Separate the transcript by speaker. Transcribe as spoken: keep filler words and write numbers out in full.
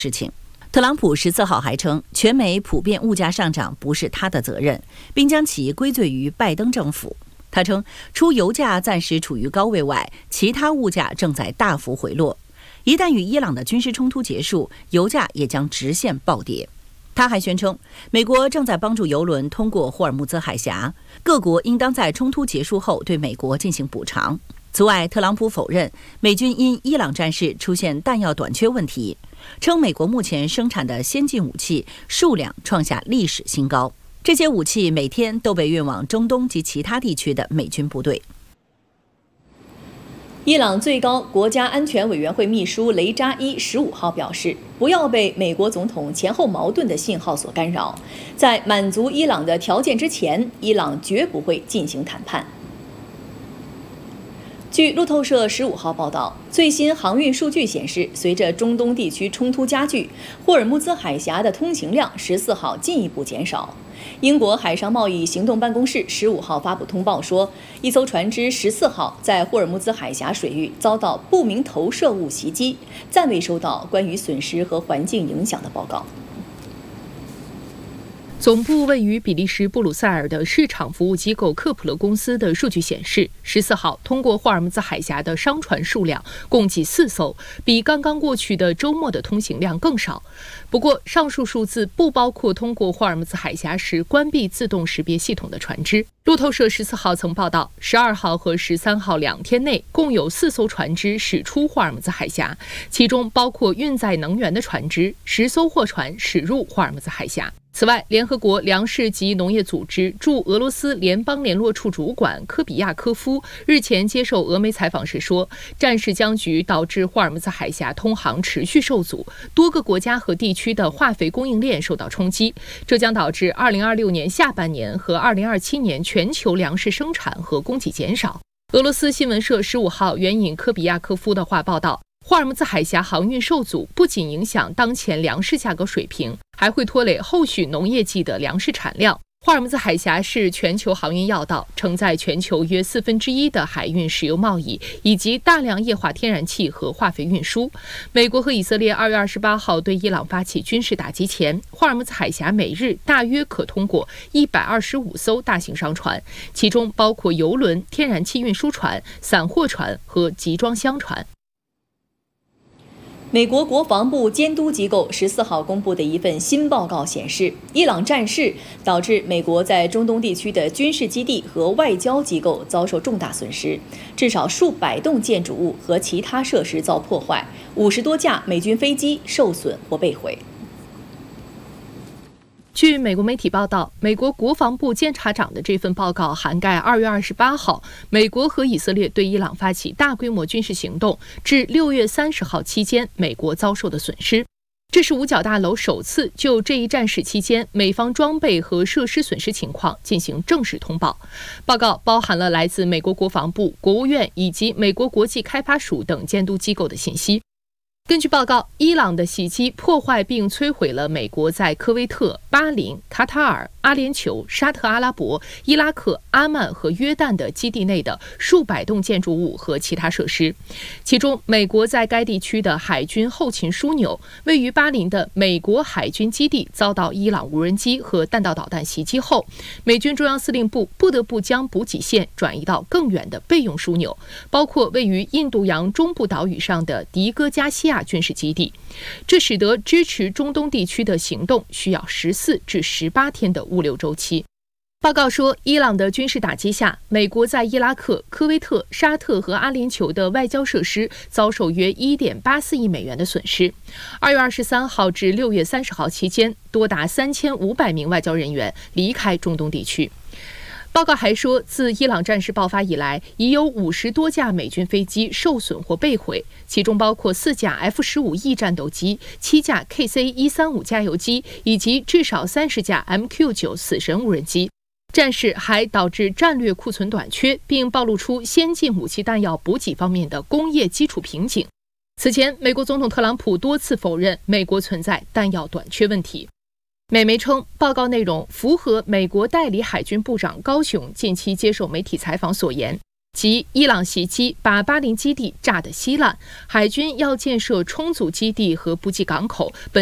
Speaker 1: 事情。特朗普十四号还称，全美普遍物价上涨不是他的责任，并将其归罪于拜登政府。他称，除油价暂时处于高位外，其他物价正在大幅回落。一旦与伊朗的军事冲突结束，油价也将直线暴跌。他还宣称，美国正在帮助油轮通过霍尔木兹海峡，各国应当在冲突结束后对美国进行补偿。此外，特朗普否认美军因伊朗战事出现弹药短缺问题，称美国目前生产的先进武器数量创下历史新高，这些武器每天都被运往中东及其他地区的美军部队。
Speaker 2: 伊朗最高国家安全委员会秘书雷扎伊十五号表示，不要被美国总统前后矛盾的信号所干扰，在满足伊朗的条件之前，伊朗绝不会进行谈判。据路透社十五号报道，最新航运数据显示，随着中东地区冲突加剧，霍尔木兹海峡的通行量十四号进一步减少。英国海上贸易行动办公室十五号发布通报说，一艘船只十四号在霍尔木兹海峡水域遭到不明投射物袭击，暂未收到关于损失和环境影响的报告。
Speaker 3: 总部位于比利时布鲁塞尔的市场服务机构克普勒公司的数据显示，十四号通过霍尔木兹海峡的商船数量共计四艘，比刚刚过去的周末的通行量更少。不过，上述数字不包括通过霍尔木兹海峡时关闭自动识别系统的船只。路透社十四号曾报道，十二号和十三号两天内共有四艘船只驶出霍尔木兹海峡，其中包括运载能源的船只，十艘货船驶入霍尔木兹海峡。此外，联合国粮食及农业组织驻俄罗斯联邦联络处主管科比亚科夫日前接受俄媒采访时说，战事僵局导致霍尔木兹海峡通航持续受阻，多个国家和地区的化肥供应链受到冲击，这将导致二零二六年下半年和二零二七年全球粮食生产和供给减少。俄罗斯新闻社十五号援引科比亚科夫的话报道，霍尔木兹海峡航运受阻不仅影响当前粮食价格水平，还会拖累后续农业季的粮食产量。霍尔木兹海峡是全球航运要道，承载全球约四分之一的海运石油贸易以及大量液化天然气和化肥运输。美国和以色列二月二十八号对伊朗发起军事打击前，霍尔木兹海峡每日大约可通过一百二十五艘大型商船，其中包括油轮、天然气运输船、散货船和集装箱船。
Speaker 2: 美国国防部监督机构十四号公布的一份新报告显示，伊朗战事导致美国在中东地区的军事基地和外交机构遭受重大损失，至少数百栋建筑物和其他设施遭破坏，五十多架美军飞机受损或被毁。
Speaker 3: 据美国媒体报道，美国国防部监察长的这份报告涵盖二月二十八号美国和以色列对伊朗发起大规模军事行动至六月三十号期间美国遭受的损失。这是五角大楼首次就这一战事期间美方装备和设施损失情况进行正式通报。报告包含了来自美国国防部、国务院以及美国国际开发署等监督机构的信息。根据报告，伊朗的袭击破坏并摧毁了美国在科威特、巴林、卡塔尔、阿联酋、沙特阿拉伯、伊拉克、阿曼和约旦的基地内的数百栋建筑物和其他设施。其中，美国在该地区的海军后勤枢纽，位于巴林的美国海军基地遭到伊朗无人机和弹道导弹袭击后，美军中央司令部不得不将补给线转移到更远的备用枢纽，包括位于印度洋中部岛屿上的迪戈加西亚军事基地，这使得支持中东地区的行动需要十四至十八天的物流周期。报告说，伊朗的军事打击下，美国在伊拉克、科威特、沙特和阿联酋的外交设施遭受约 一点八四亿美元的损失。二月二十三号至六月三十号期间，多达三千五百名外交人员离开中东地区。报告还说，自伊朗战事爆发以来，已有五十多架美军飞机受损或被毁，其中包括四架 F 十五 E 战斗机、七架 K C 一三五 加油机以及至少三十架 M Q 九 死神无人机。战事还导致战略库存短缺，并暴露出先进武器弹药补给方面的工业基础瓶颈。此前，美国总统特朗普多次否认美国存在弹药短缺问题。美媒称，报告内容符合美国代理海军部长高雄近期接受媒体采访所言。 即伊朗袭击把巴林基地炸得稀烂，海军要建设充足基地和补给港口。本